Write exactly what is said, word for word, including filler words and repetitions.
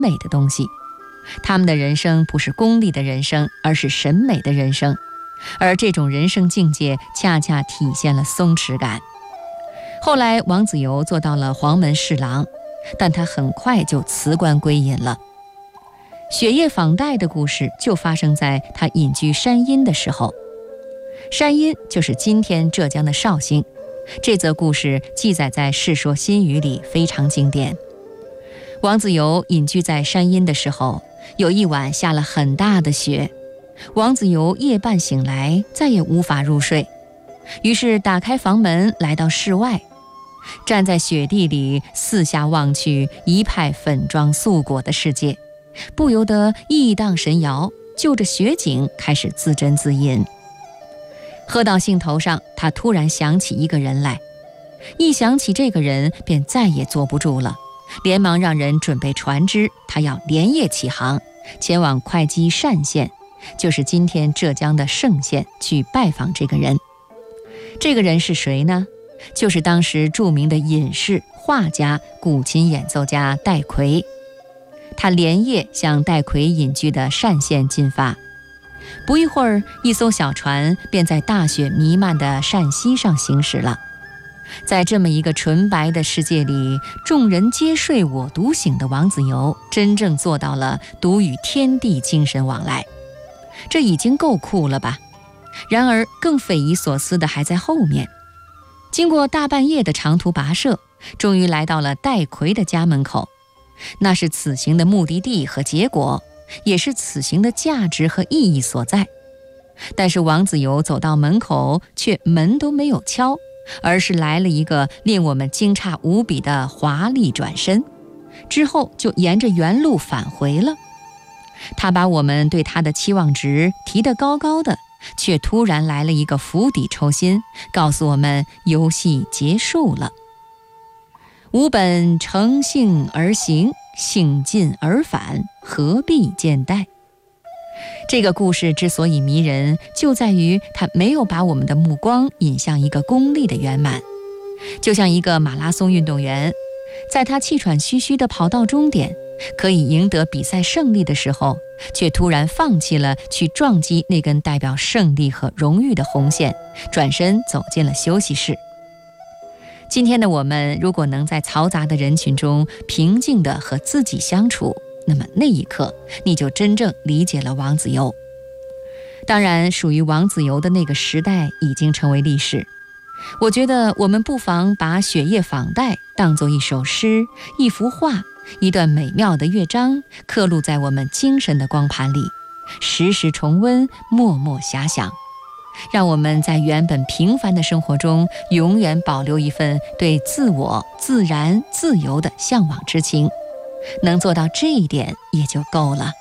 美的东西。他们的人生不是功利的人生，而是审美的人生，而这种人生境界恰恰体现了松弛感。后来王子猷做到了黄门侍郎，但他很快就辞官归隐了。雪夜访戴的故事就发生在他隐居山阴的时候。山阴就是今天浙江的绍兴，这则故事记载在《世说新语》里，非常经典。王子猷隐居在山阴的时候，有一晚下了很大的雪，王子猷夜半醒来，再也无法入睡，于是打开房门来到室外，站在雪地里四下望去，一派粉妆素裹的世界，不由得意荡神摇，就着雪景开始自斟自饮。喝到兴头上，他突然想起一个人来，一想起这个人便再也坐不住了，连忙让人准备船只，他要连夜起航，前往会稽单县，就是今天浙江的嵊县，去拜访这个人。这个人是谁呢？就是当时著名的隐士、画家、古琴演奏家戴逵。他连夜向戴逵隐居的单县进发。不一会儿，一艘小船便在大雪弥漫的单溪上行驶了。在这么一个纯白的世界里，众人皆睡我独醒的王子猷真正做到了独与天地精神往来，这已经够酷了吧？然而更匪夷所思的还在后面。经过大半夜的长途跋涉，终于来到了戴逵的家门口。那是此行的目的地和结果，也是此行的价值和意义所在。但是王子猷走到门口，却门都没有敲，而是来了一个令我们惊诧无比的华丽转身，之后就沿着原路返回了。他把我们对他的期望值提得高高的，却突然来了一个釜底抽薪，告诉我们游戏结束了。吾本乘兴而行，兴尽而返，何必见待？这个故事之所以迷人，就在于它没有把我们的目光引向一个功利的圆满。就像一个马拉松运动员，在他气喘吁吁地跑到终点，可以赢得比赛胜利的时候，却突然放弃了去撞击那根代表胜利和荣誉的红线，转身走进了休息室。今天的我们，如果能在嘈杂的人群中平静地和自己相处，那么那一刻你就真正理解了王子猷。当然，属于王子猷的那个时代已经成为历史。我觉得我们不妨把雪夜访戴当作一首诗、一幅画、一段美妙的乐章，刻录在我们精神的光盘里，时时重温，默默遐想，让我们在原本平凡的生活中永远保留一份对自我、自然、自由的向往之情。能做到这一点也就够了。